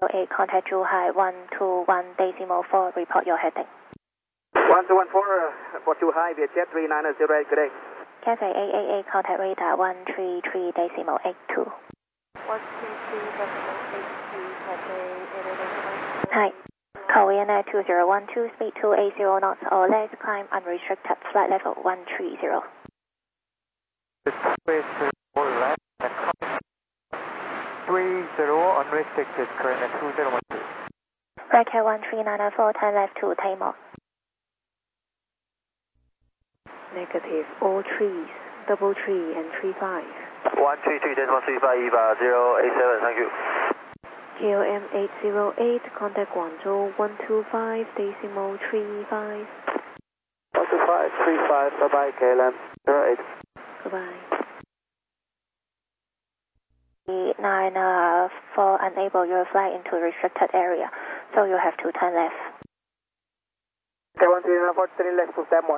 8, contact Zhuhai 121.4, report your heading. 1214, report Zhuhai, Vietjet 3908, good day. Cathay 888, contact radar 133.82. 133.82, Cathay 888. Hi. Korean Air 2012, speed 280 knots or less, climb unrestricted, flight level 130. Space to left and climb 30 unrestricted, current at 2012. Racket 13994, turn left to Tamar. Negative, all trees, double tree and 35. 133.135, 087, thank you. KLM 808, contact Guangzhou 125.35. 125.35, bye-bye, KLM 08. Goodbye. 994, unable your flight into restricted area, so you have to turn left. K13994, turning left to Tamar.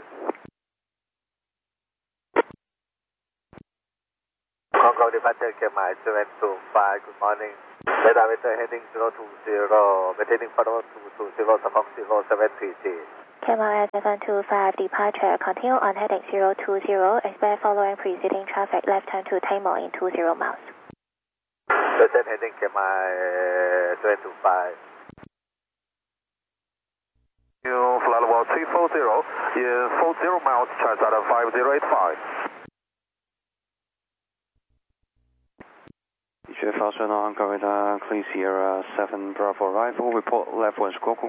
Hong Kong departure, KMI 725, good morning. Radar vector heading 020, maintaining follow 220, Stockholm 0733. Camera 725, departure, continue on heading 020, expect following preceding traffic, left turn to Tamar in 20 miles. Present heading KMI 725. You fly level 340, in 40 miles, charge out of 5085. 发生 on Corridor Clear Sierra 7 Bravo arrival, report left was Goku.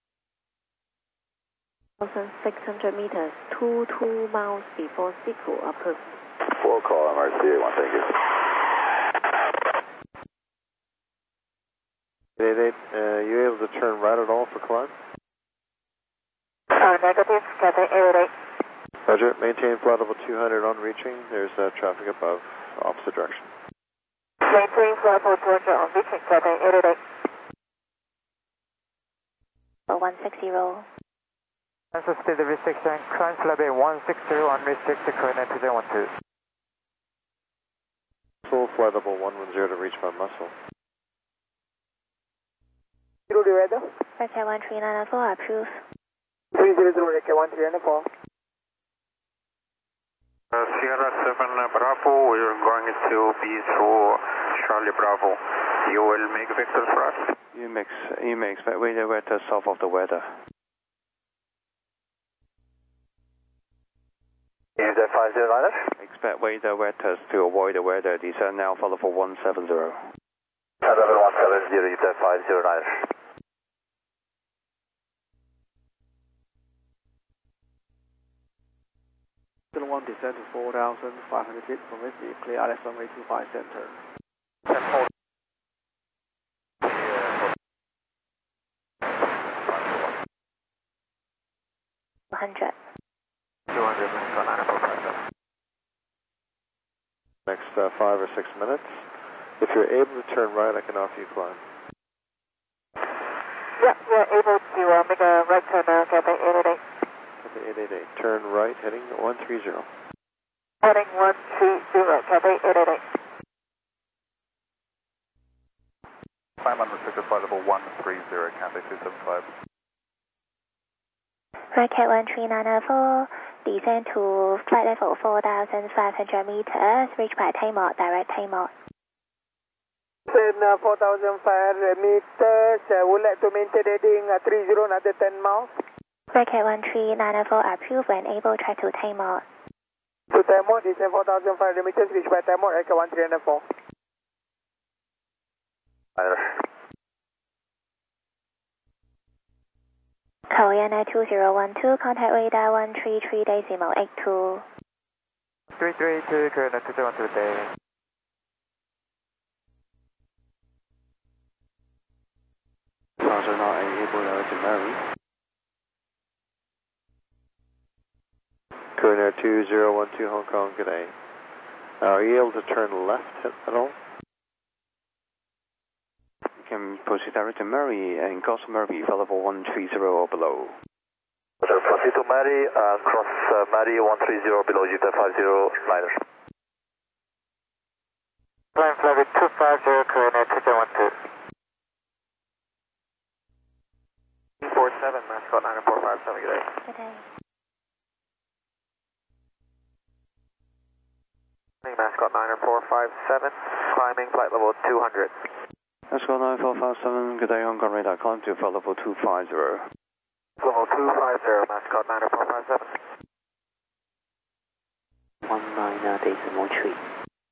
1,600 meters, 22 miles before Siku, approved. 4 call MRC1, thank you. 88, you able to turn right at all for climb? Negative, Cathay 888. Roger, maintain flight level 200 on reaching. There's traffic above, opposite direction. Maintain flight level 200 on reaching, Cathay 888. 160. Cancel speed restriction, climb level 160, unrestricted, current at 2012. Full flight level 110 to reach by muscle. Zero the weather. Racket 13994, approved. 300, Racket 13994. Sierra 7 Bravo, we're going to be through Charlie Bravo. You will make vectors for us? You may expect radar vector south of the weather. Is that 50 Expect radar vectors to avoid the weather. Descend now, follow for 170. Level 170, is that 50 1 descend to 4,500 feet from it, clear RS runway 25 center. 100. 200 Next 5 or 6 minutes. If you're able to turn right, I can offer you climb. Yeah, we're able to make a right turn now, Cathay 888. Cathay 888, turn right, heading 130. Heading 130, Cathay 888. Climb unrestricted flight level 130, Cathay 275. Racket 13994, descend to flight level 4,500 meters, reach by Tamar, direct Tamar. Then 4,500 meters, would like to maintain heading 30, another 10 miles. Racket 13994, approved when able, track to Tamar. To Tamar, descend 4,500 meters, reach by Tamar, Racket 13994. Korean Air 2012, contact radar 133.82. 332, current at 212 day. Cars are not able to marry. Current Air 2012 Hong Kong, good day. Are you able to turn left at all? You can proceed direct to Murray and cross Murray, level 130 or below. Proceed to Murray, cross Murray 130 below Utah 50 liners. Climb flight 250, current at 212. Good day. Mascot 9457, climbing flight level 200. Mascot 9457, good day, Hong Kong radar, climb to flight level 250. Level 250, Mascot 9457. 19.3.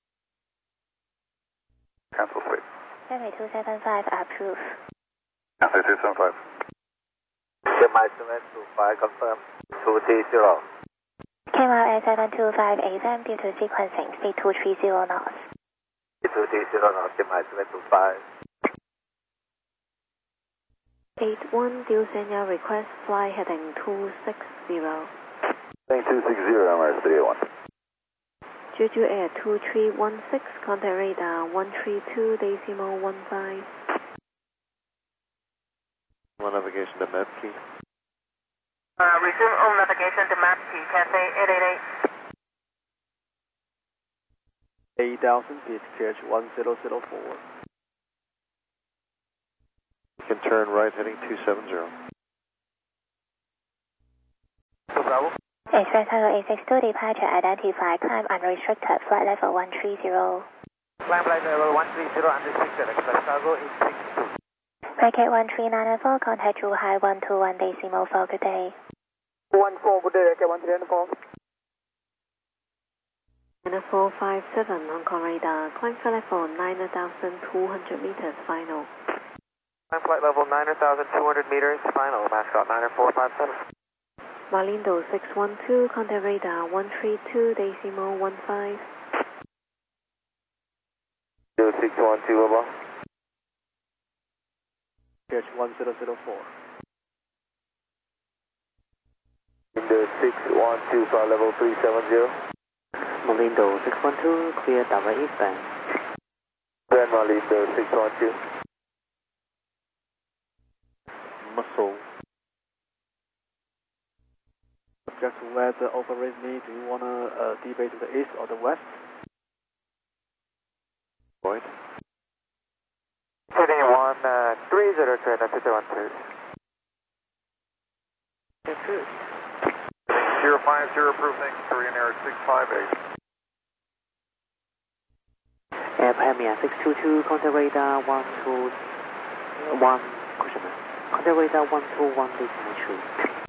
Cancel sleep. Runway 275 approve. Cancel 275. KMI 725 confirm. 230. KML Air 725 ASM due to sequencing, speed 230 knots. 230 knots, KMI 725. 81 do send your request, fly heading 260. Heading 260, MRS 381. Jeju Air 2316, contact radar 132.15. One navigation to Mepki. Resume all navigation to Mepki, Cathay 888. 8000 feet, QH 1004. You can turn right heading 270. Bravo. Express Cargo 862 departure identified, climb unrestricted, flight level 130. Climb flight level 130 unrestricted, Express Cargo 862. Bracket 13994, contact Zhuhai 121.4, good day. 14, good day, Bracket 13994. 9457, Hong Kong radar, climb flight level 9,200 meters, final. Climb flight level 9,200 meters, final, Mascot 9457. Malindo 612, contact radar 132.15. 612, Baba. QH 1004. Window 612, flight level 370. Malindo 612, clear direct eastbound. Then Malindo 612. Muscle. Subject to where the overraise me, do you want to debate to the east or the west? Point. Heading 130 to the 212. Approved. 050, approving, Korean Air 658. Air Premier 622, contact radar 121, contact radar 121.3.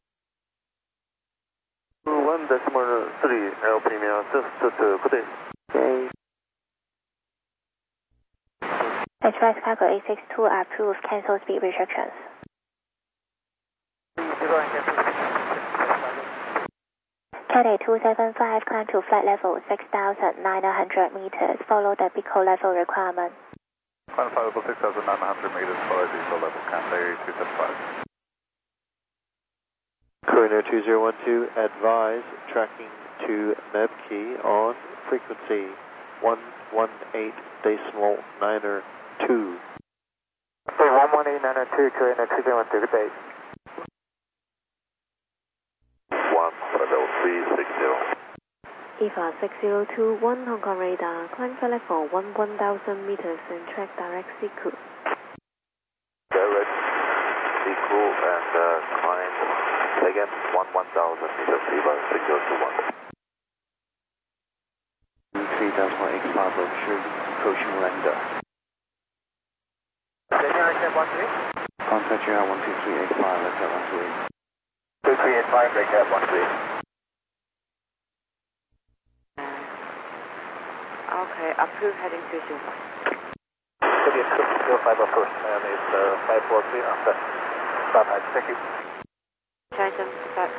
1.3, Air Premier 622, good day. Okay. Express Cargo 862 approved, cancel speed restrictions. Cathay 275, climb to flight level 6,900 meters, follow the BICO level requirement. Climb flight level 6,900 meters, follow BICO level, Cathay 275. Korean Air 2012, advise tracking to Mepki on frequency 118.92. 118.92, Korean Air 2012, good day. 360. EVA 6021, Hong Kong radar, climb flight level 11,000 meters and track direct Siku. Direct Siku and climb again 11,000 meters, EVA 6021. 3.15 approaching lander. Contact GR 12385, left at 13. 2385, break at 13. Okay, approved, heading 205. City 205 approach, and it's 543 on set. Stop at, thank you. China, start.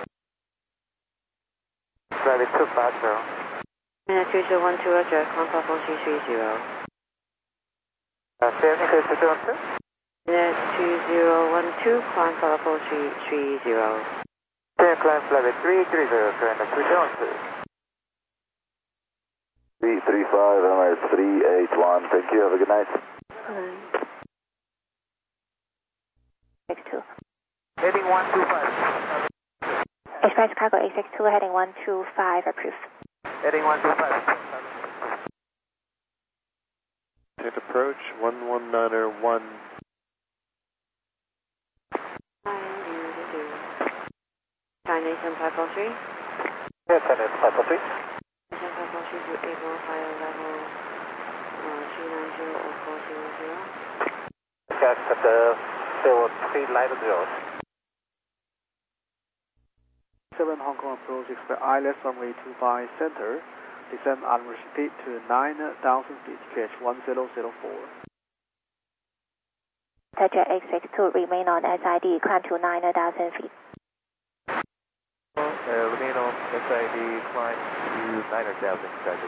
Flight 250. China 2012, Roger, contact 4330. Say anything to 212? China 2012, climb flight level 330. Climb flight 330, Korean Air 212. 335, MRS 381, thank you, have a good night. Bye. 62. Heading 125. Express Cargo 862, heading 125, approved. Heading 125. Take approach 11901. Nathan 543. Yes, Tennis 543. Nathan 543 to Able Fire Level 390 or 400. Cat Center 0390. 7 Hong Kong approach, expect ILS runway 25 center, descend unrestricted to 9,000 feet, QH 1004. Cedric 862, remain on SID, climb to 9,000 feet. Remain on SID, climb to 9,000, Cedric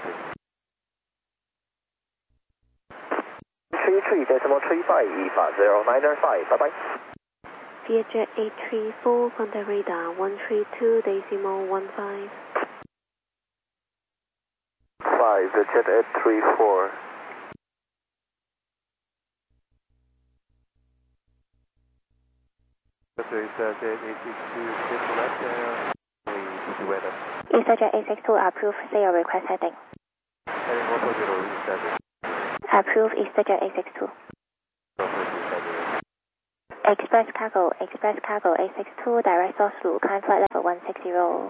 33.35, 095, bye-bye. Vietjet 834, contact radar 132.15. 5, Vietjet 834. EasterJet 862, approve, say your request heading. Approve EasterJet 862. Express Cargo 862, direct Oslo, climb flight level 160.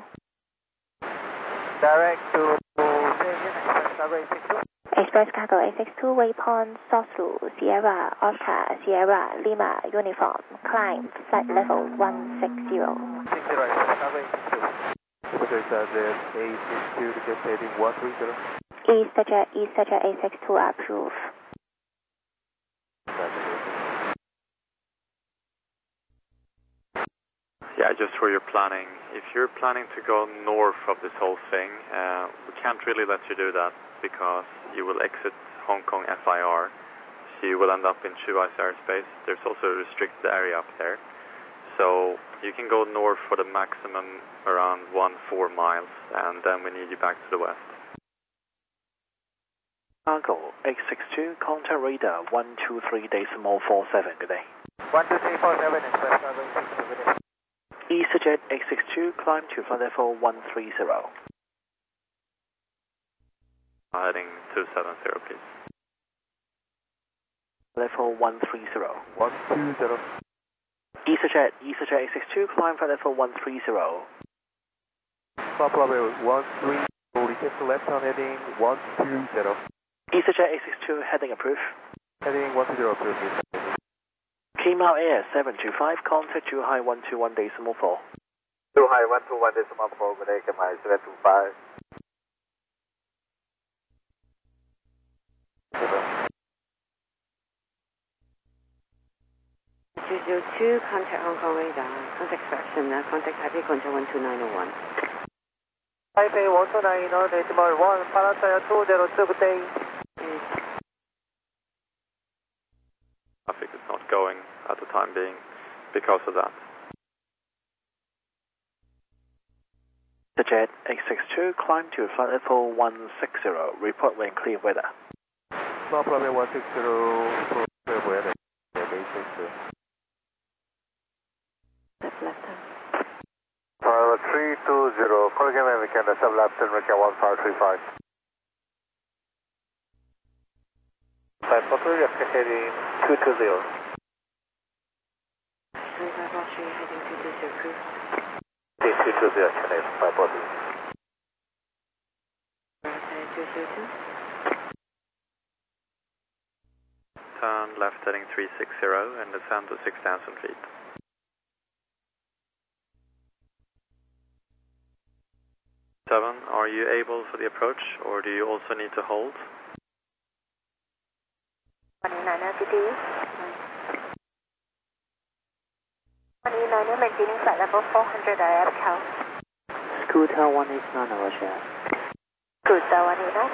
Direct to Express Cargo 862. Express Cargo 862, waypoint Oslo, Sierra, Oscar, Sierra, Lima, Uniform, climb flight level 160. 60, Express Cargo 862. Express 862, just heading 130. EasterJet 862, approve. Yeah, just for your planning. If you're planning to go north of this whole thing, we can't really let you do that because you will exit Hong Kong FIR, so you will end up in Chuai's airspace. There's also a restricted area up there. So you can go north for the maximum around 14 miles, and then we need you back to the west. Cargo 862, contact radar 123.47, good day. 12347, Express Cargo 862, good day. EasterJet 862, climb to flight level 130. Heading 270, please. Level 130. 120. EasterJet 862, climb flight level 130. Papa 13, return to left on heading 120. EasterJet 862, heading approved. Heading 120, approved. Kemal Air 725, contact Zhuhai 121.4. Zhuhai 121.4, good day, Kemal 725. Two, contact Hong Kong radar, contact fraction, contact Taipei control 12901. Taipei 129, decimal 1, Palantir 202, good day. Traffic is not going at the time being because of that. The Jet 862, climb to flight level 160, report when clear weather. No problem, 160, clear weather. That's left hand. 320, call again when we can, sub-lap 10, we can 1535. 543, heading 220. 543, heading 220, approved. 220, Chinese 543. 202. Turn left heading 360 and descend to 6,000 feet. Seven, are you able for the approach, or do you also need to hold? 129 LTD. 129 maintaining flight level 400 direct Cal. Scooter 189, Roger. Scooter 189.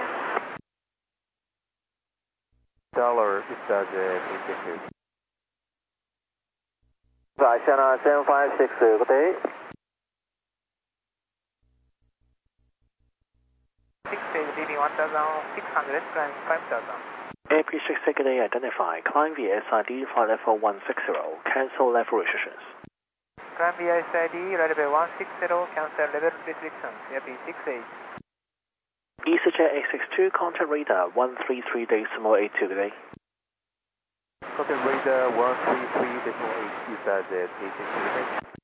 Dollar, EasterJet 862. China 756, good day. 6 leaving 1,600, climb 5,000. AP66, good day, identify, climb via SID, flight level 160, cancel level restrictions. Climb via SID, right level 160, cancel level restrictions, AP68. EasterJet 862, contact radar 133.82, good day. Contact radar 133.8, EasterJet 862, good day.